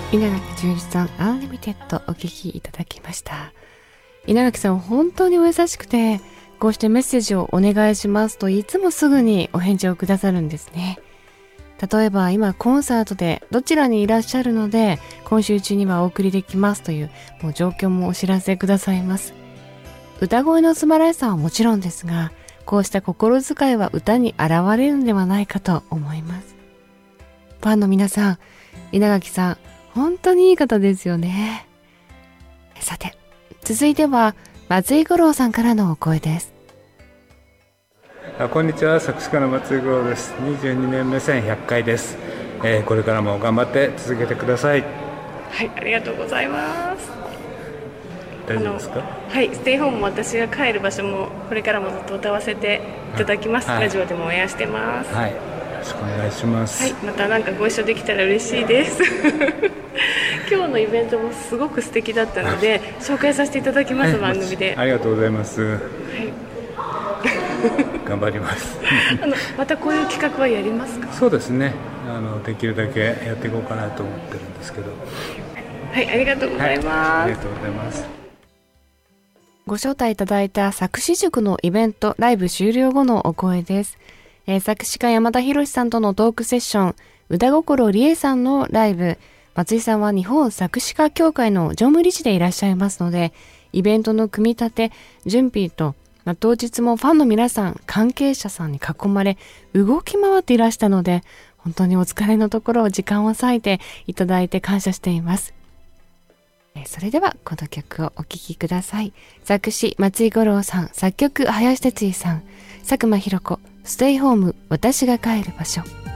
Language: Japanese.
稲垣淳一さんアンリミテッドお聞きいただきました。稲垣さん本当にお優しくて、こうしてメッセージをお願いしますといつもすぐにお返事をくださるんですね。例えば今コンサートでどちらにいらっしゃるので今週中にはお送りできますというもう状況もお知らせくださいます。歌声の素晴らしさはもちろんですが、こうした心遣いは歌に現れるのではないかと思います。ファンの皆さん、稲垣さん本当にいい方ですよね。さて、続いては松井五郎さんからのお声です。 こんにちは、作詞家の松井五郎です。22年目1100回です。これからも頑張って続けてください。 はい、ありがとうございます。 大丈夫ですか？ はい、ステイホームも私が帰る場所もこれからもずっと歌わせていただきます。ラジオでも応援してます。 はい、よろしくお願いします。 はい、またなんかご一緒できたら嬉しいです今日のイベントもすごく素敵だったので紹介させていただきます、番組で。 ありがとうございます。 はい頑張りますまたこういう企画はやりますか？ そうですね、できるだけやっていこうかなと思ってるんですけど。 はい、ありがとうございます、 ありがとうございます。 ご招待いただいた作詞塾のイベントライブ終了後のお声です。作詞家山田博さんとのトークセッション、歌心理恵さんのライブ、松井さんは日本作詞家協会の常務理事でいらっしゃいますので、イベントの組み立て、準備と、当日もファンの皆さん、関係者さんに囲まれ、動き回っていらしたので、本当にお疲れのところを時間を割いていただいて感謝しています。それではこの曲をお聴きください。作詞松井五郎さん、作曲林哲司さん、佐久間ひろ子、ステイホーム私が帰る場所。